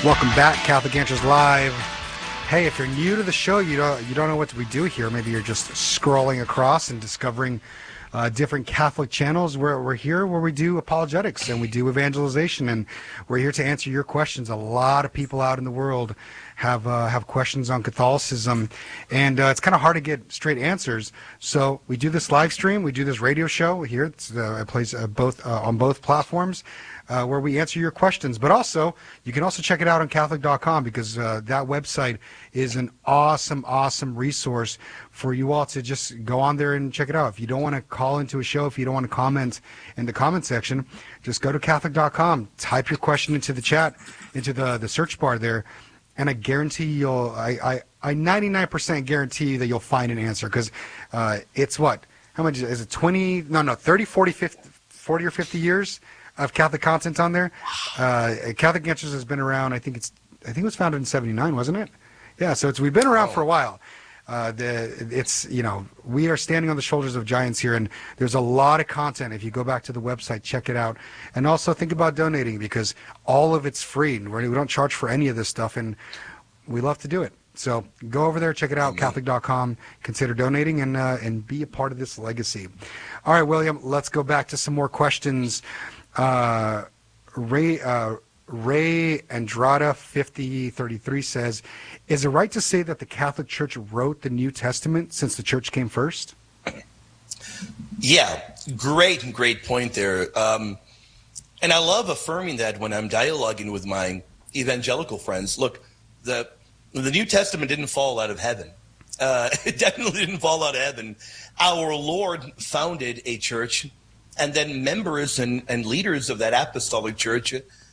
Welcome back, Catholic Answers Live. Hey, if you're new to the show, you don't know what we do here. Maybe you're just scrolling across and discovering different Catholic channels. We're here where we do apologetics and we do evangelization, and we're here to answer your questions. A lot of people out in the world have questions on Catholicism, and it's kind of hard to get straight answers. So we do this live stream, we do this radio show here. It plays both on both platforms. Where we answer your questions. But also, you can also check it out on Catholic.com, because that website is an awesome, awesome resource for you all to just go on there and check it out. If you don't want to call into a show, if you don't want to comment in the comment section, just go to Catholic.com, type your question into the chat, into the search bar there, and I guarantee I 99% guarantee that you'll find an answer, because it's what? How much is it? 30, 40, 50, 40 or 50 years of Catholic content on there. Catholic Answers has been around. I think it was founded in '79, wasn't it? Yeah. So we've been around for a while. We are standing on the shoulders of giants here, and there's a lot of content. If you go back to the website, check it out, and also think about donating, because all of it's free. We don't charge for any of this stuff, and we love to do it. So go over there, check it out, Catholic.com. Consider donating and be a part of this legacy. All right, William, let's go back to some more questions. Ray Andrada 5033 says, is it right to say that the Catholic Church wrote the New Testament since the Church came first? Yeah, great point there. And I love affirming that when I'm dialoguing with my evangelical friends. Look, the New Testament didn't fall out of heaven. It definitely didn't fall out of heaven. Our Lord founded a church, and then members and leaders of that apostolic church,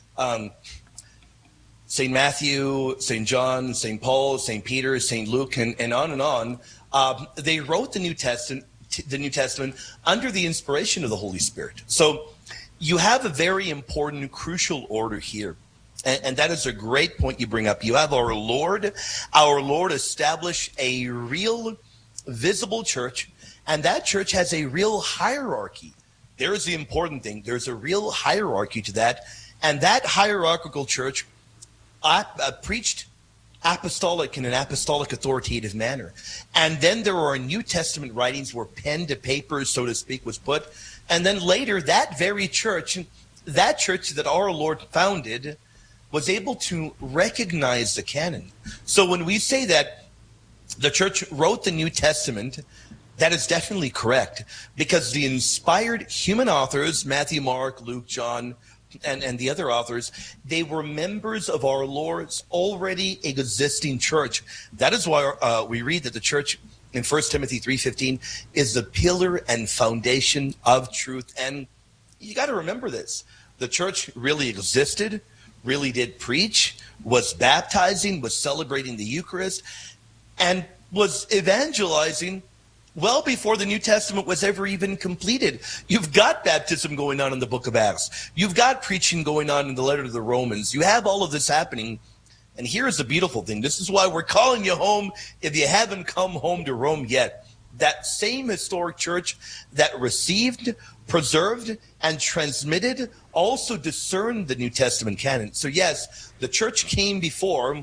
St. Matthew, St. John, St. Paul, St. Peter, St. Luke, and on, they wrote the New Testament under the inspiration of the Holy Spirit. So you have a very important, crucial order here. And that is a great point you bring up. You have our Lord established a real visible church, and that church has a real hierarchy. There is the important thing. There's a real hierarchy to that. And that hierarchical church preached apostolic in an apostolic authoritative manner. And then there are New Testament writings where pen to paper, so to speak, was put. And then later, that very church, that church that our Lord founded, was able to recognize the canon. So when we say that the church wrote the New Testament, that is definitely correct, because the inspired human authors, Matthew, Mark, Luke, John, and the other authors, they were members of our Lord's already existing church. That is why we read that the church in 1 Timothy 3:15 is the pillar and foundation of truth. And you got to remember this. The church really existed, really did preach, was baptizing, was celebrating the Eucharist, and was evangelizing well before the New Testament was ever even completed. You've got baptism going on in the book of Acts. You've got preaching going on in the letter to the Romans. You have all of this happening. And here's the beautiful thing. This is why we're calling you home if you haven't come home to Rome yet. That same historic church that received, preserved, and transmitted also discerned the New Testament canon. So yes, the church came before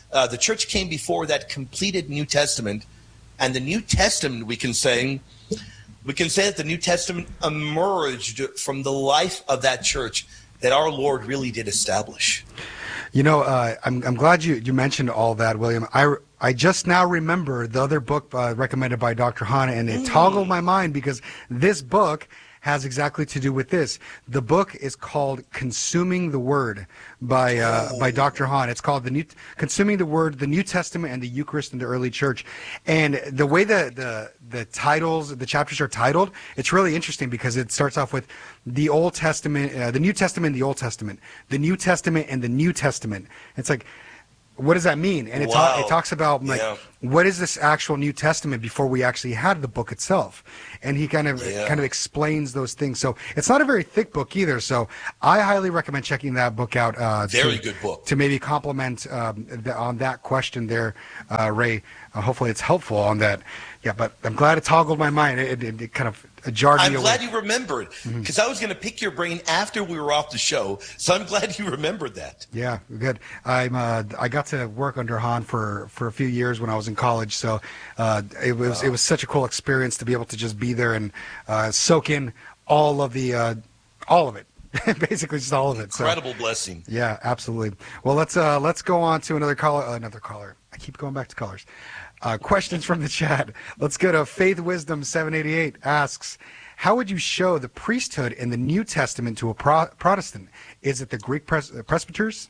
that completed New Testament. And the New Testament, we can say that the New Testament emerged from the life of that church that our Lord really did establish. You know, I'm glad you mentioned all that, William. I just now remember the other book recommended by Dr. Hahn, and it toggled my mind, because this book has exactly to do with this. The book is called Consuming the Word by Dr. Hahn. It's called Consuming the Word, the New Testament and the Eucharist in the Early Church. And the way the titles, the chapters are titled, it's really interesting, because it starts off with the Old Testament, the New Testament and the Old Testament, the New Testament and the New Testament. It's like, what does that mean? And it talks about what is this actual New Testament before we actually had the book itself, and he kind of explains those things. So it's not a very thick book either. So I highly recommend checking that book out. Very good book to maybe complement on that question there, Ray. Hopefully it's helpful on that. Yeah, but I'm glad it toggled my mind. It kind of jarred me I'm away. glad you remembered, because I was going to pick your brain after we were off the show. So I'm glad you remembered that. Yeah, good. I got to work under Han for a few years when I was in college, so it was such a cool experience to be able to just be there and soak in all of it, basically just all of it. Incredible blessing. Yeah, absolutely. Well, let's go on to another caller. I keep going back to callers. Questions from the chat. Let's go to Faith Wisdom 788 asks, how would you show the priesthood in the New Testament to a Protestant? Is it the Greek presbyters?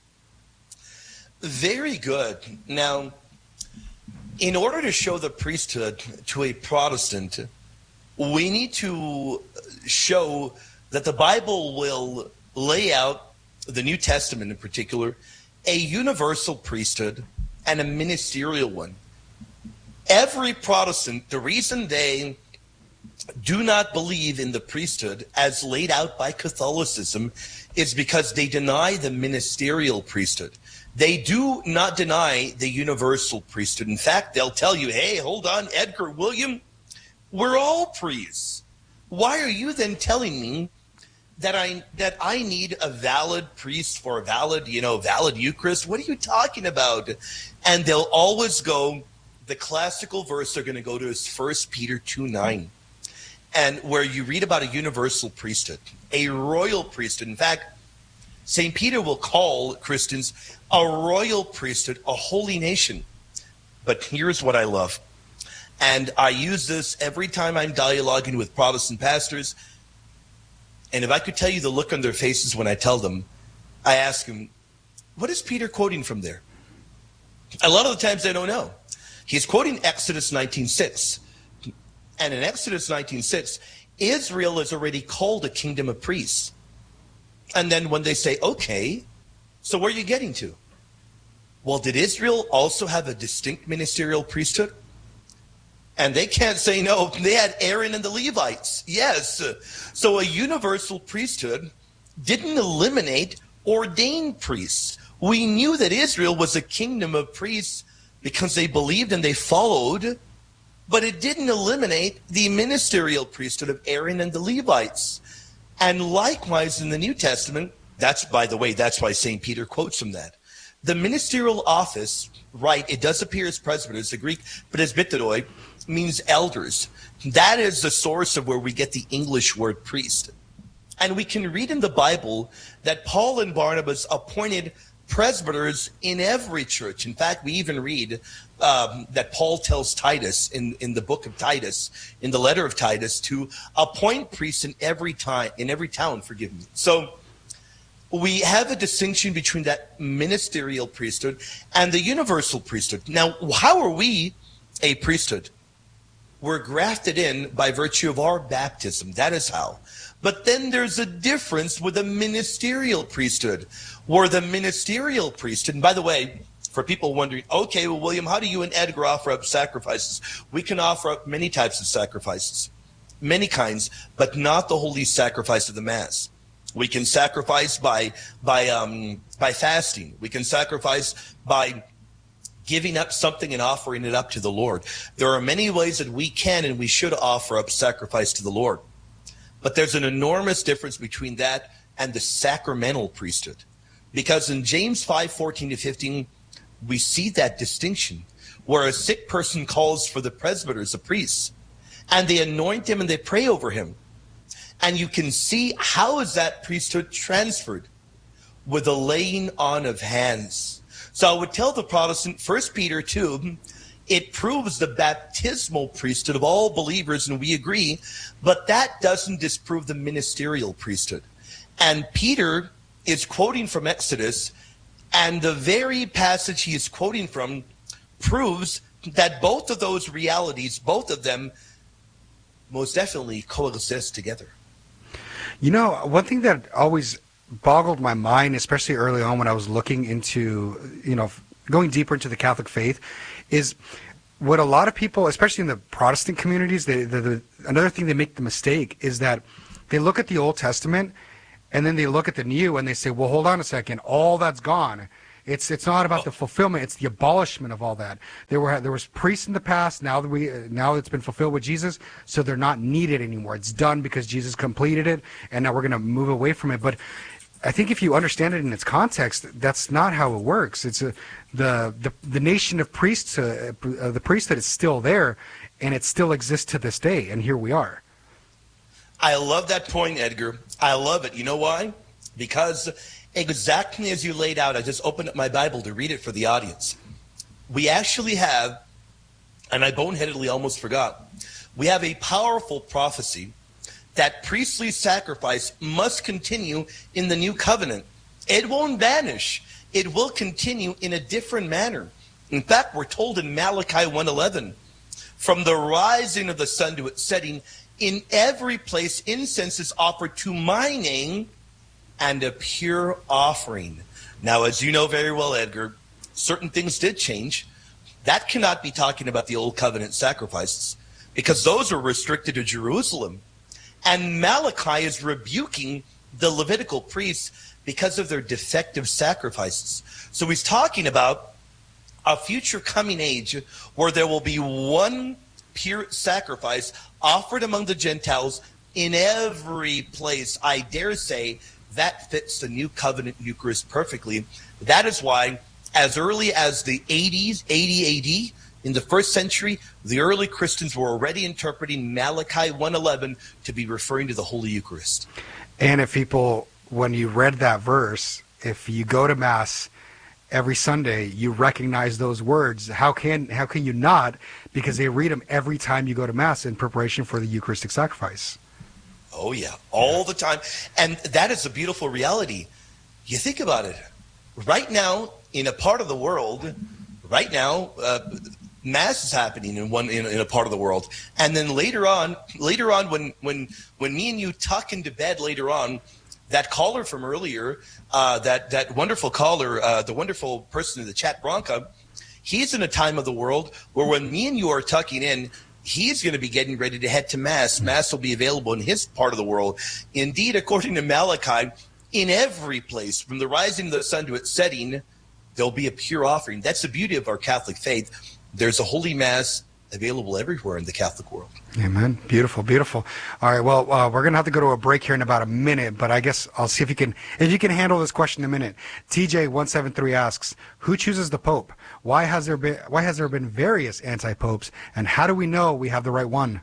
Very good. Now, in order to show the priesthood to a Protestant, we need to show that the Bible will lay out, the New Testament in particular, a universal priesthood and a ministerial one. Every Protestant, the reason they do not believe in the priesthood as laid out by Catholicism is because they deny the ministerial priesthood. They do not deny the universal priesthood. In fact, they'll tell you, hey, hold on, Edgar, William, we're all priests. Why are you then telling me that I need a valid priest for a valid Eucharist? What are you talking about? And they'll always go, the classical verse they're going to go to is 1 Peter 2:9, and where you read about a universal priesthood, a royal priesthood. In fact, St. Peter will call Christians a royal priesthood, a holy nation. But here's what I love, and I use this every time I'm dialoguing with Protestant pastors, and if I could tell you the look on their faces when I tell them, I ask them, what is Peter quoting from there? A lot of the times they don't know. He's quoting Exodus 19:6. And in Exodus 19:6, Israel is already called a kingdom of priests. And then when they say, okay, so where are you getting to? Well, did Israel also have a distinct ministerial priesthood? And they can't say no. They had Aaron and the Levites. Yes. So a universal priesthood didn't eliminate ordained priests. We knew that Israel was a kingdom of priests because they believed and they followed, but it didn't eliminate the ministerial priesthood of Aaron and the Levites. And likewise in the New Testament, that's, by the way, that's why St. Peter quotes from that. The ministerial office, right, it does appear as presbyters. The Greek presbyteroi means elders. That is the source of where we get the English word priest. And we can read in the Bible that Paul and Barnabas appointed presbyters in every church. In fact, we even read that Paul tells Titus in the book of Titus, in the letter of Titus, to appoint priests in every town, forgive me. So we have a distinction between that ministerial priesthood and the universal priesthood. Now, how are we a priesthood? We're grafted in by virtue of our baptism. That is how. But then there's a difference with the ministerial priesthood, where the ministerial priesthood, and by the way, for people wondering, okay, well, William, how do you and Edgar offer up sacrifices? We can offer up many types of sacrifices, many kinds, but not the holy sacrifice of the Mass. We can sacrifice by fasting. We can sacrifice by giving up something and offering it up to the Lord. There are many ways that we can and we should offer up sacrifice to the Lord. But there's an enormous difference between that and the sacramental priesthood. Because in James 5:14-15, we see that distinction, where a sick person calls for the presbyters, the priests, and they anoint him and they pray over him. And you can see how is that priesthood transferred? With the laying on of hands. So I would tell the Protestant, 1 Peter 2, it proves the baptismal priesthood of all believers, and we agree, but that doesn't disprove the ministerial priesthood. And Peter is quoting from Exodus, and the very passage he is quoting from proves that both of those realities, both of them, most definitely coexist together. You know, one thing that always boggled my mind, especially early on when I was looking into, going deeper into the Catholic faith, is what a lot of people, especially in the Protestant communities, another thing they make the mistake is that they look at the Old Testament and then they look at the New and they say, well, hold on a second, all that's gone. It's not about the fulfillment. It's the abolishment of all that. There was priests in the past. Now it's been fulfilled with Jesus, so they're not needed anymore. It's done because Jesus completed it, and now we're going to move away from it. But I think if you understand it in its context, that's not how it works. It's the nation of priests, the priesthood is still there, and it still exists to this day. And here we are. I love that point, Edgar. I love it. You know why? Because exactly as you laid out, I just opened up my Bible to read it for the audience. We actually have, and I boneheadedly almost forgot, we have a powerful prophecy that priestly sacrifice must continue in the new covenant. It won't vanish. It will continue in a different manner. In fact, we're told in Malachi 1:11, from the rising of the sun to its setting, in every place incense is offered to my name and a pure offering. Now, as you know very well, Edgar, certain things did change. That cannot be talking about the old covenant sacrifices, because those are restricted to Jerusalem. And Malachi is rebuking the Levitical priests because of their defective sacrifices. So he's talking about a future coming age where there will be one pure sacrifice offered among the Gentiles in every place. I dare say that fits the new covenant Eucharist perfectly. That is why as early as the 80 AD, in the first century, the early Christians were already interpreting Malachi 1:11 to be referring to the Holy Eucharist. And if people, when you read that verse, if you go to Mass every Sunday, you recognize those words. How can you not? Because they read them every time you go to Mass in preparation for the Eucharistic sacrifice. Oh, yeah, all the time. And that is a beautiful reality. You think about it. Right now, in a part of the world, Mass is happening in a part of the world, and then later on, when me and you tuck into bed later on, that caller from earlier, that wonderful caller, the wonderful person in the chat, Bronca, he's in a time of the world where when me and you are tucking in, he's going to be getting ready to head to Mass. Mass will be available in his part of the world. Indeed, according to Malachi, in every place, from the rising of the sun to its setting, there'll be a pure offering. That's the beauty of our Catholic faith. There's a Holy Mass available everywhere in the Catholic world. Amen. Beautiful, beautiful. All right, well, we're going to have to go to a break here in about a minute, but I guess I'll see if you can handle this question in a minute. TJ173 asks, who chooses the Pope? Why has there been various anti-popes, and how do we know we have the right one?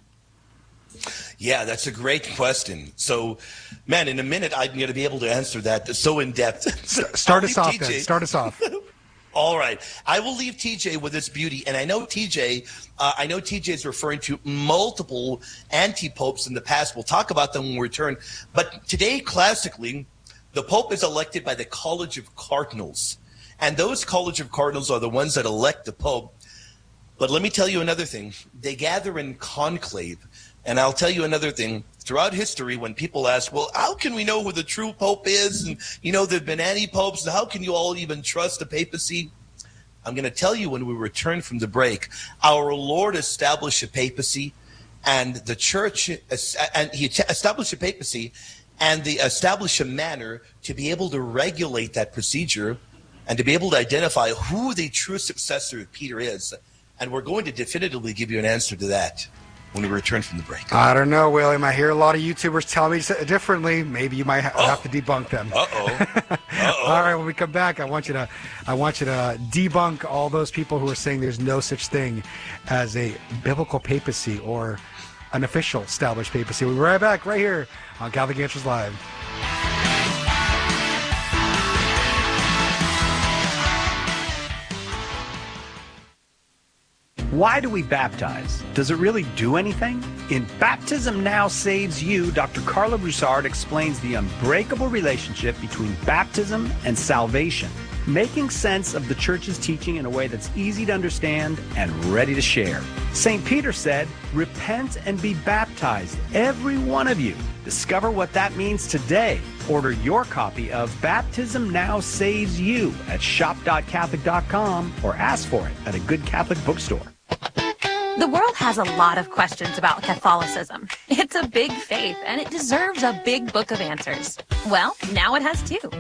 Yeah, that's a great question. So, man, in a minute, I'm going to be able to answer that so in depth. Start us off, then. Start us off. All right. I will leave TJ with its beauty. And I know TJ is referring to multiple anti-popes in the past. We'll talk about them when we return. But today, classically, the Pope is elected by the College of Cardinals. And those College of Cardinals are the ones that elect the Pope. But let me tell you another thing. They gather in conclave. And I'll tell you another thing. Throughout history, when people ask, well, how can we know who the true Pope is? And, there have been anti-popes. And how can you all even trust the papacy? I'm going to tell you when we return from the break. Our Lord established a papacy, and the church, and he established a papacy, and they established a manner to be able to regulate that procedure and to be able to identify who the true successor of Peter is. And we're going to definitively give you an answer to that when we return from the break. I don't know, William. I hear a lot of YouTubers tell me differently. Maybe you might have to debunk them. All right, when we come back, I want you to debunk all those people who are saying there's no such thing as a biblical papacy or an official established papacy. We'll be right back right here on Catholic Answers Live. Why do we baptize? Does it really do anything? In Baptism Now Saves You, Dr. Carla Broussard explains the unbreakable relationship between baptism and salvation, making sense of the church's teaching in a way that's easy to understand and ready to share. St. Peter said, "Repent and be baptized, every one of you." Discover what that means today. Order your copy of Baptism Now Saves You at shop.catholic.com or ask for it at a good Catholic bookstore. The world has a lot of questions about Catholicism. It's a big faith, and it deserves a big book of answers. Well, now it has two.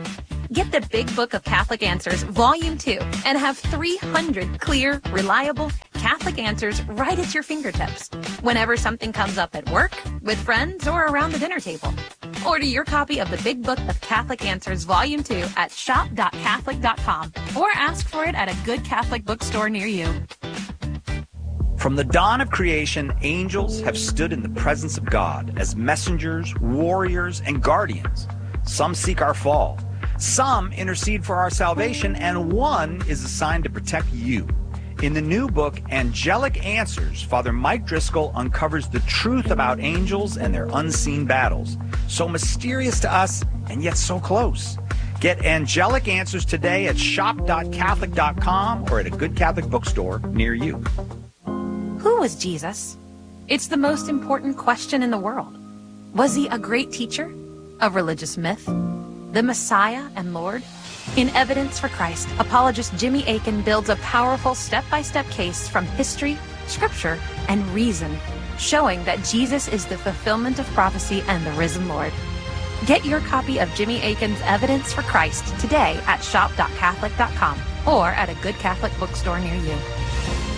Get the Big Book of Catholic Answers, Volume 2, and have 300 clear, reliable Catholic answers right at your fingertips whenever something comes up at work, with friends, or around the dinner table. Order your copy of the Big Book of Catholic Answers, Volume 2 at shop.catholic.com or ask for it at a good Catholic bookstore near you. From the dawn of creation, angels have stood in the presence of God as messengers, warriors, and guardians. Some seek our fall, some intercede for our salvation, and one is assigned to protect you. In the new book, Angelic Answers, Father Mike Driscoll uncovers the truth about angels and their unseen battles, so mysterious to us and yet so close. Get Angelic Answers today at shop.catholic.com or at a good Catholic bookstore near you. Who was Jesus? It's the most important question in the world. Was he a great teacher? A religious myth? The Messiah and Lord? In Evidence for Christ, apologist Jimmy Akin builds a powerful step-by-step case from history, scripture, and reason, showing that Jesus is the fulfillment of prophecy and the risen Lord. Get your copy of Jimmy Akin's Evidence for Christ today at shop.catholic.com or at a good Catholic bookstore near you.